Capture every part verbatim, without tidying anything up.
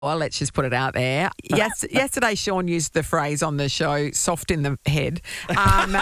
Well, let's just put it out there. Yes, yesterday, Sean used the phrase on the show, soft in the head. Um,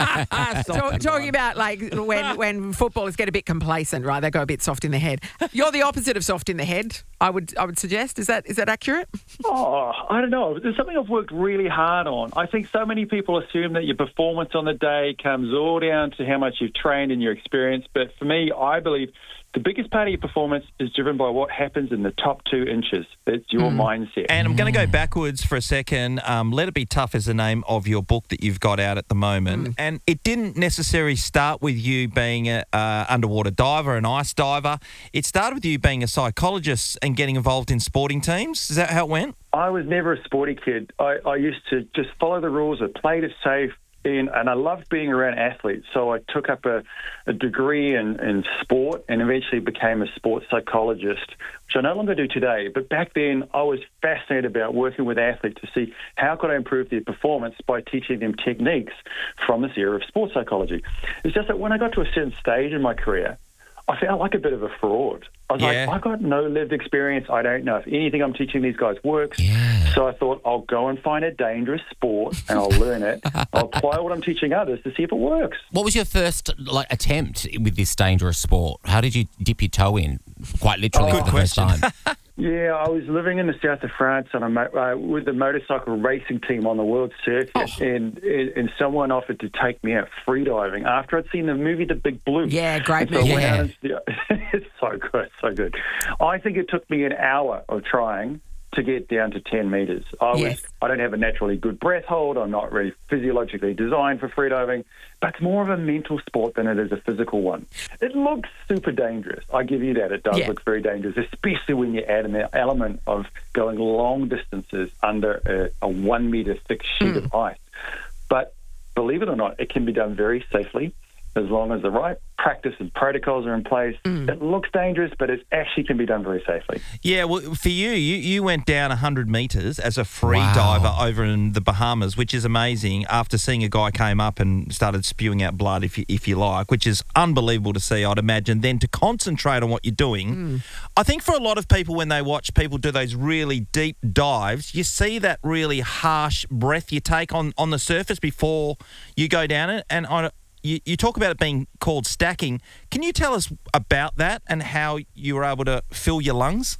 talk, talking about like when, when footballers get a bit complacent, right? They go a bit soft in the head. You're the opposite of soft in the head, I would I would suggest. Is that is that accurate? Oh, I don't know. There's something I've worked really hard on. I think so many people assume that your performance on the day comes all down to how much you've trained and your experience. But for me, I believe the biggest part of your performance is driven by what happens in the top two inches. That's your mm. mindset. And I'm going to go backwards for a second. Um, Let It Be Tough is the name of your book that you've got out at the moment. Mm. And it didn't necessarily start with you being an uh, underwater diver, an ice diver. It started with you being a psychologist and getting involved in sporting teams. Is that how it went? I was never a sporty kid. I, I used to just follow the rules. I played it safe. In, and I loved being around athletes, so I took up a, a degree in, in sport and eventually became a sports psychologist, which I no longer do today. But back then, I was fascinated about working with athletes to see how could I improve their performance by teaching them techniques from this era of sports psychology. It's just that when I got to a certain stage in my career, I felt like a bit of a fraud. I was yeah. like, I've got no lived experience. I don't know if anything I'm teaching these guys works. Yeah. So I thought I'll go and find a dangerous sport and I'll learn it. I'll apply what I'm teaching others to see if it works. What was your first like attempt with this dangerous sport? How did you dip your toe in, quite literally, Oh, for the good first time? Yeah, I was living in the south of France on a mo- uh, with the motorcycle racing team on the world circuit, Oh. and, and and someone offered to take me out freediving after I'd seen the movie The Big Blue. Yeah, great And so I movie. went Yeah. out and, yeah, it's so good, so good. I think it took me an hour of trying to get down to ten metres. I was, Yes. I don't have a naturally good breath hold. I'm not really physiologically designed for freediving, but it's more of a mental sport than it is a physical one. It looks super dangerous. I give you that. It does Yeah. look very dangerous, especially when you add an element of going long distances under a, a one metre thick sheet Mm. of ice. But believe it or not, it can be done very safely as long as the right practice and protocols are in place. Mm. It looks dangerous, but it actually can be done very safely. Yeah, well, for you, you, you went down one hundred metres as a free Wow. diver over in the Bahamas, which is amazing, after seeing a guy came up and started spewing out blood, if you, if you like, which is unbelievable to see, I'd imagine. Then to concentrate on what you're doing, Mm. I think for a lot of people, when they watch people do those really deep dives, you see that really harsh breath you take on, on the surface before you go down it. And I, You, you talk about it being called stacking. Can you tell us about that and how you were able to fill your lungs?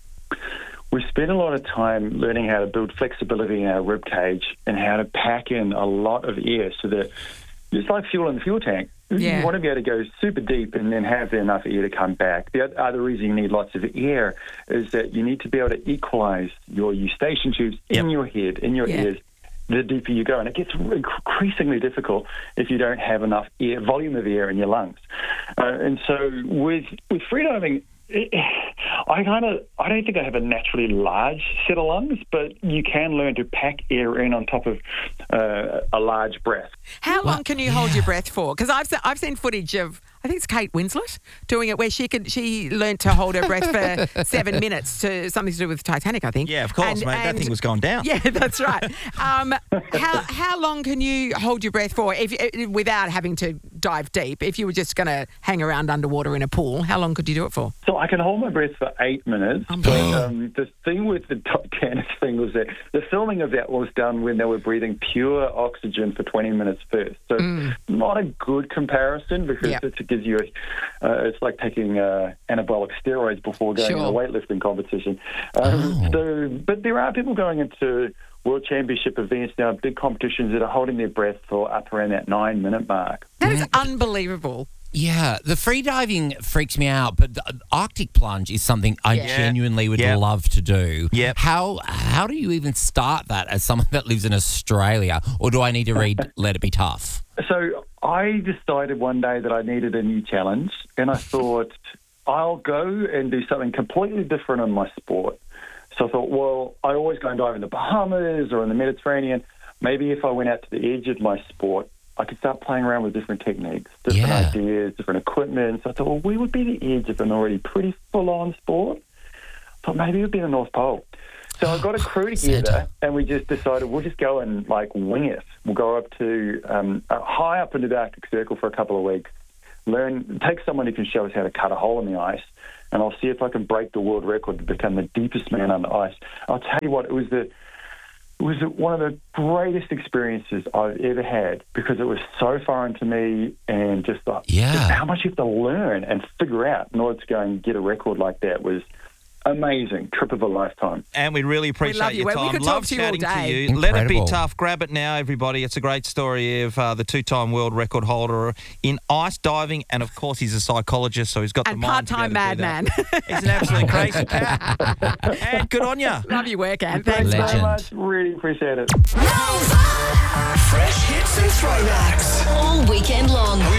We spent a lot of time learning how to build flexibility in our rib cage and how to pack in a lot of air so that it's like fuel in the fuel tank. Yeah. You want to be able to go super deep and then have enough air to come back. The other reason you need lots of air is that you need to be able to equalize your eustachian tubes in Yep. your head, in your Yeah. ears, the deeper you go. And it gets increasingly difficult if you don't have enough air, volume of air in your lungs. Uh, and so with with freediving, it, I kind of I don't think I have a naturally large set of lungs, but you can learn to pack air in on top of uh, a large breath. How long can you hold your breath for? Because I've se- I've seen footage of, I think it's Kate Winslet doing it, where she could she learned to hold her breath for seven minutes to something to do with Titanic, I think. Yeah, of course, And- mate. That and- thing was going down. Yeah, that's right. Um, how how long can you hold your breath for if eh, without having to dive deep? If you were just going to hang around underwater in a pool, how long could you do it for? So I can hold my breath for eight minutes. But um, the thing with the Titanic thing was that the filming of that was done when they were breathing pure oxygen for twenty minutes first. So Mm. not a good comparison because Yep. it gives you a, uh, it's like taking uh, anabolic steroids before going Sure. in a weightlifting competition. Um, Oh. So, but there are people going into World Championship events now, big competitions that are holding their breath for up around that nine minute mark. That is unbelievable. Yeah, the free diving freaks me out, but the Arctic plunge is something I Yeah. genuinely would Yep. love to do. Yep. How how do you even start that as someone that lives in Australia, or do I need to read Let It Be Tough? So I decided one day that I needed a new challenge, and I thought I'll go and do something completely different in my sport. So I thought, well, I always go and dive in the Bahamas or in the Mediterranean. Maybe if I went out to the edge of my sport, I could start playing around with different techniques, different Yeah. ideas, different equipment. So I thought, well, we would be the edge of an already pretty full-on sport. I thought maybe it would be the North Pole. So I got a crew together, Santa. and we just decided we'll just go and like wing it. We'll go up to um, uh, high up into the Arctic Circle for a couple of weeks. Learn, take someone who can show us how to cut a hole in the ice, and I'll see if I can break the world record to become the deepest man on the ice. I'll tell you what, it was the it was one of the greatest experiences I've ever had because it was so foreign to me and just like Yeah. just how much you have to learn and figure out in order to go and get a record like that was amazing. Trip of a lifetime. And we really appreciate love you. your We time. could talk Love to you all chatting to day. you. Let it be Incredible. tough. Grab it now, everybody. It's a great story of uh, the two-time world record holder in ice diving, and of course he's a psychologist, so he's got And the mind to be part-time able to do that. madman. He's an absolute crazy cat. And good on you. Love your work, Anne. Thanks Thanks, Legend. very much. Really appreciate it. Fresh hits and throwbacks. All weekend long.